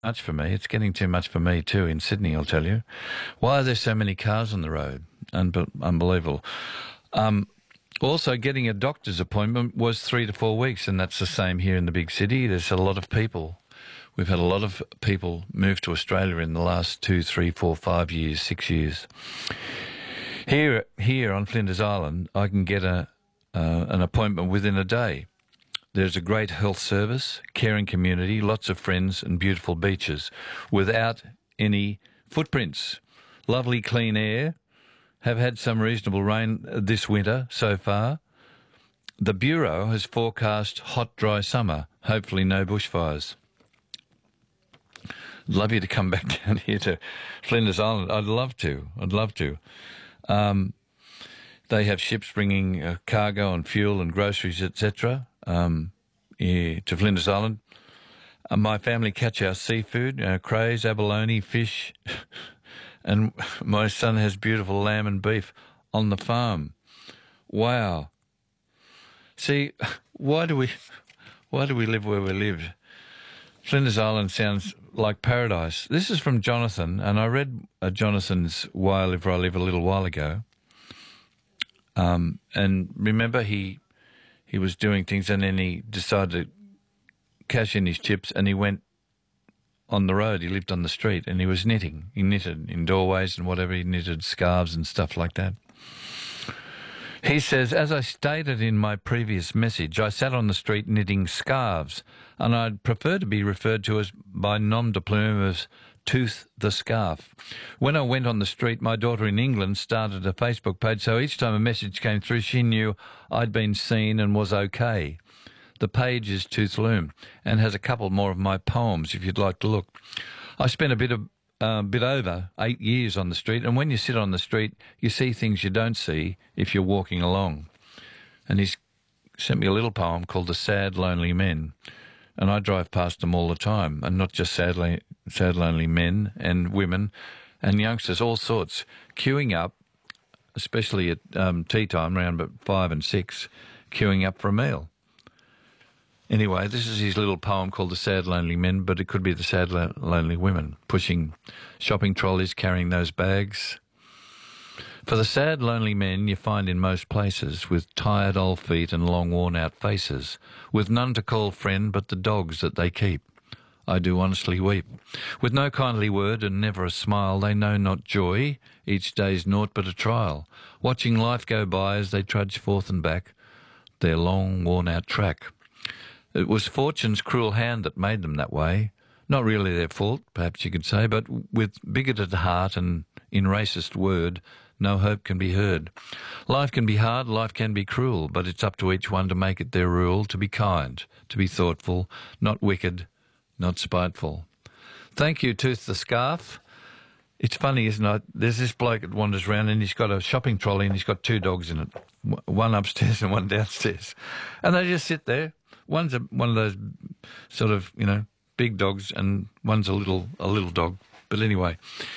much for me. It's getting too much for me too in Sydney, I'll tell you. Why are there so many cars on the road? Unbelievable. Also, getting a doctor's appointment was 3 to 4 weeks, and that's the same here in the big city. There's a lot of people. We've had a lot of people move to Australia in the last 2, 3, 4, 5 years, 6 years. Here on Flinders Island, I can get an appointment within a day. There's a great health service, caring community, lots of friends and beautiful beaches without any footprints. Lovely clean air. Have had some reasonable rain this winter so far. The Bureau has forecast hot, dry summer. Hopefully no bushfires. I'd love you to come back down here to Flinders Island. I'd love to. They have ships bringing cargo and fuel and groceries, etc. To Flinders Island. My family catch our seafood, crays, abalone, fish, and my son has beautiful lamb and beef on the farm. Wow. See, why do we live where we live? Flinders Island sounds like paradise. This is from Jonathan, and I read Jonathan's Why I Live Where I Live a little while ago. And remember, he was doing things, and then he decided to cash in his chips, and he went on the road. He lived on the street, and he was knitting. He knitted in doorways and whatever. He knitted scarves and stuff like that. He says, as I stated in my previous message, I sat on the street knitting scarves, and I'd prefer to be referred to as by nom de plume as Tooth the Scarf. When I went on the street, my daughter in England started a Facebook page, so each time a message came through, she knew I'd been seen and was okay. The page is Tooth Loom and has a couple more of my poems if you'd like to look. I spent a bit over 8 years on the street, and when you sit on the street, you see things you don't see if you're walking along. And he's sent me a little poem called The Sad Lonely Men, and I drive past them all the time, and not just sad lonely men and women and youngsters, all sorts, queuing up, especially at tea time, around about 5 and 6, queuing up for a meal. Anyway, this is his little poem called The Sad Lonely Men, but it could be The Sad Lonely Women, pushing shopping trolleys, carrying those bags. For the sad, lonely men you find in most places, with tired old feet and long worn-out faces, with none to call friend but the dogs that they keep. I do honestly weep. With no kindly word and never a smile, they know not joy, each day's naught but a trial, watching life go by as they trudge forth and back, their long worn-out track. It was fortune's cruel hand that made them that way. Not really their fault, perhaps you could say, but with bigoted heart and in racist word, no hope can be heard. Life can be hard, life can be cruel, but it's up to each one to make it their rule, to be kind, to be thoughtful, not wicked, not spiteful. Thank you, Tooth the Scarf. It's funny, isn't it? There's this bloke that wanders around and he's got a shopping trolley and he's got 2 dogs in it, one upstairs and one downstairs. And they just sit there. One's one of those sort of, big dogs, and one's a little dog. But anyway,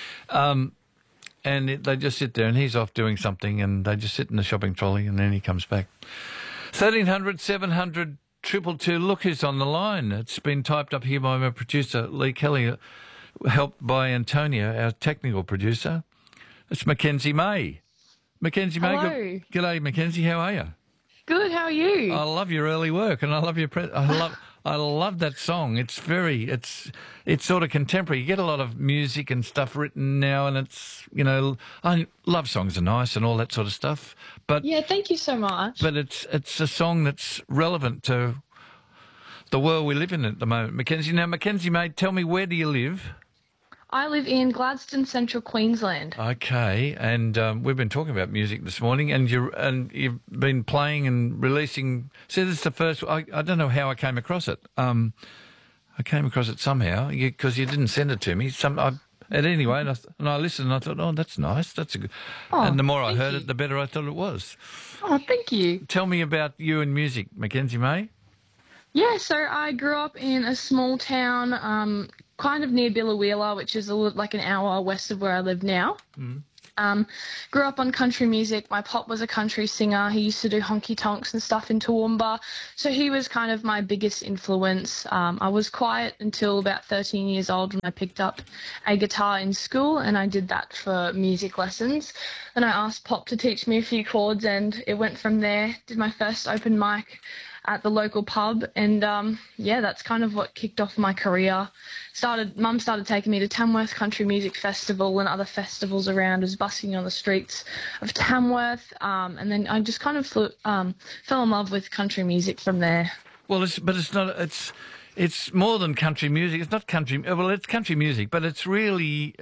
they just sit there, and he's off doing something, and they just sit in the shopping trolley, and then he comes back. 1300 700 222. Look who's on the line. It's been typed up here by my producer, Lee Kelly, helped by Antonia, our technical producer. It's Mackenzie May. Mackenzie May. Hello. G'day, Mackenzie. How are you? Good, how are you? I love your early work, and I love your I love that song. It's sort of contemporary. You get a lot of music and stuff written now, and it's love songs are nice and all that sort of stuff. But yeah, thank you so much. But it's a song that's relevant to the world we live in at the moment, Mackenzie. Now, Mackenzie, mate, tell me, where do you live? I live in Gladstone, Central Queensland. Okay, and we've been talking about music this morning, and you've been playing and releasing. See, this is the first. I don't know how I came across it. I came across it somehow because you didn't send it to me. Anyway, and I listened, and I thought, oh, that's nice. That's a good. Oh, and the more I heard it, the better I thought it was. Oh, thank you. Tell me about you and music, Mackenzie May. Yeah, so I grew up in a small town, kind of near Biloela, which is like an hour west of where I live now. Mm. Grew up on country music. My pop was a country singer. He used to do honky tonks and stuff in Toowoomba. So he was kind of my biggest influence. I was quiet until about 13 years old when I picked up a guitar in school, and I did that for music lessons. Then I asked Pop to teach me a few chords, and it went from there. Did my first open mic at the local pub, and yeah, that's kind of what kicked off my career. Mum started taking me to Tamworth Country Music Festival and other festivals around. I was busking on the streets of Tamworth, and then I just kind of fell in love with country music from there. Well, it's not. It's more than country music. It's not country. Well, it's country music, but it's really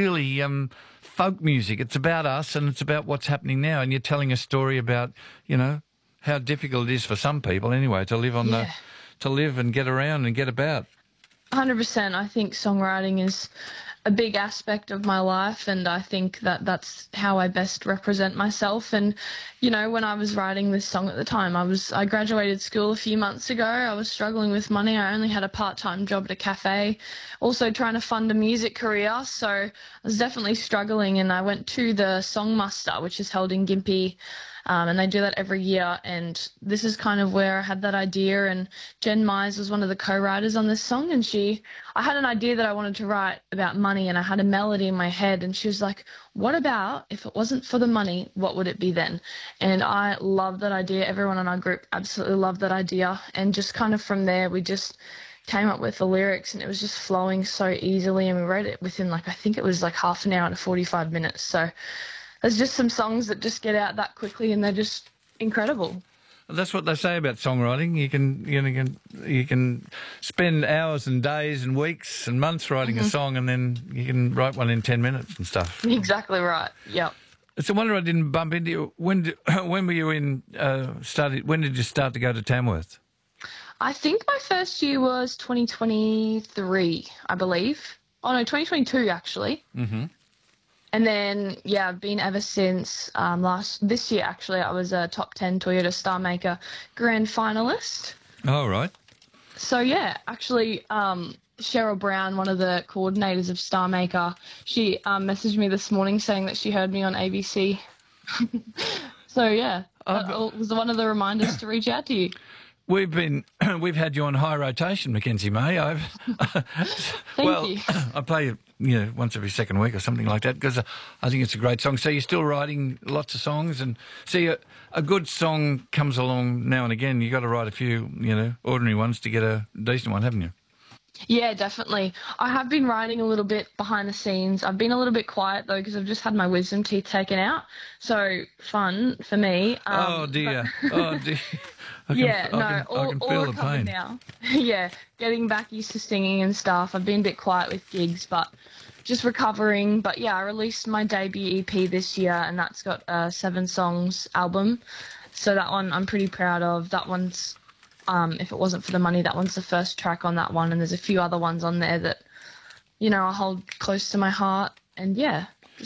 folk music. It's about us, and it's about what's happening now. And you're telling a story about, how difficult it is for some people anyway to live to live and get around and get about. 100%. I think songwriting is a big aspect of my life, and I think that's how I best represent myself. And when I was writing this song at the time, I graduated school a few months ago. I was struggling with money. I only had a part-time job at a cafe, also trying to fund a music career, so I was definitely struggling. And I went to the Song Muster, which is held in Gympie, and they do that every year, and this is kind of where I had that idea. And Jen Mize was one of the co-writers on this song, and I had an idea that I wanted to write about money, and I had a melody in my head, and she was like, what about if it wasn't for the money, what would it be then? And I loved that idea. Everyone in our group absolutely loved that idea, and just kind of from there we just came up with the lyrics, and it was just flowing so easily, and we wrote it within I think it was half an hour to 45 minutes. So there's just some songs that just get out that quickly, and they're just incredible. That's what they say about songwriting. You can spend hours and days and weeks and months writing a song, and then you can write one in 10 minutes and stuff. Exactly right. Yep. It's a wonder I didn't bump into you. When were you when did you start to go to Tamworth? I think my first year was 2023, I believe. Oh no, 2022 actually. Mm-hmm. And then, yeah, I've been ever since. This year, actually, I was a top 10 Toyota Star Maker grand finalist. Oh, right. So, yeah, actually, Cheryl Brown, one of the coordinators of Star Maker, she messaged me this morning saying that she heard me on ABC. So, yeah, that was one of the reminders to reach out to you. We've had you on high rotation, Mackenzie May. Thank you. I play you once every second week or something like that because I think it's a great song. So you're still writing lots of songs, and see a good song comes along now and again. You got to write a few ordinary ones to get a decent one, haven't you? Yeah, definitely. I have been writing a little bit behind the scenes. I've been a little bit quiet, though, because I've just had my wisdom teeth taken out. So, fun for me. Oh, dear. Oh, dear. I can feel the pain now. Yeah, getting back used to singing and stuff. I've been a bit quiet with gigs, but just recovering. But, yeah, I released my debut EP this year, and that's got a 7 songs album. So that one I'm pretty proud of. That one's... If it wasn't for the money, that one's the first track on that one, and there's a few other ones on there that, I hold close to my heart, and yeah.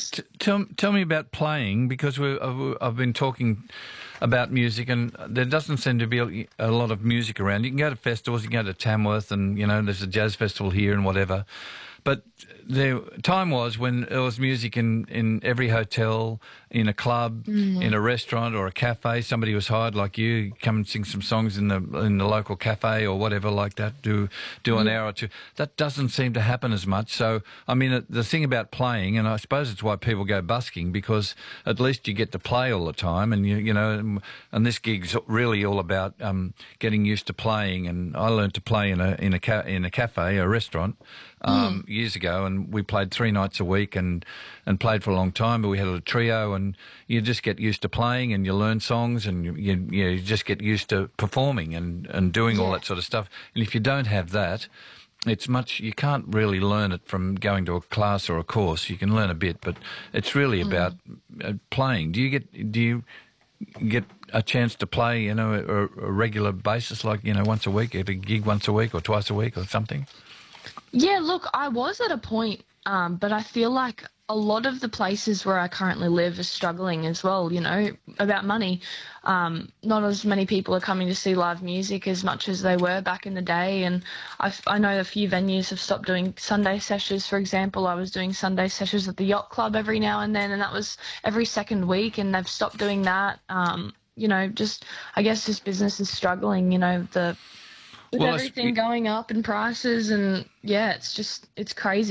Tell me about playing, because I've been talking about music, and there doesn't seem to be a lot of music around. You can go to festivals, you can go to Tamworth, and there's a jazz festival here and whatever, but time was when there was music in every hotel, in a club, in a restaurant or a cafe. Somebody was hired like you, come and sing some songs in the local cafe or whatever like that, do an hour or two. That doesn't seem to happen as much. So, I mean, the thing about playing, and I suppose it's why people go busking, because at least you get to play all the time, and and this gig's really all about getting used to playing. And I learned to play in a cafe, a restaurant, years ago, and we played 3 nights a week and played for a long time, but we had a trio, and you just get used to playing, and you learn songs, and you just get used to performing and doing all that sort of stuff. And if you don't have that, you can't really learn it from going to a class or a course. You can learn a bit, but it's really about playing. Do you get a chance to play, a regular basis, like, once a week, every gig once a week or twice a week or something? Yeah, look, I was at a point, but I feel like a lot of the places where I currently live are struggling as well, you know, about money. Not as many people are coming to see live music as much as they were back in the day. And I know a few venues have stopped doing Sunday sessions, for example. I was doing Sunday sessions at the Yacht Club every now and then, and that was every second week, and they've stopped doing that. You know, just, I guess this business is struggling, you know, with everything going up in prices, and yeah, it's crazy.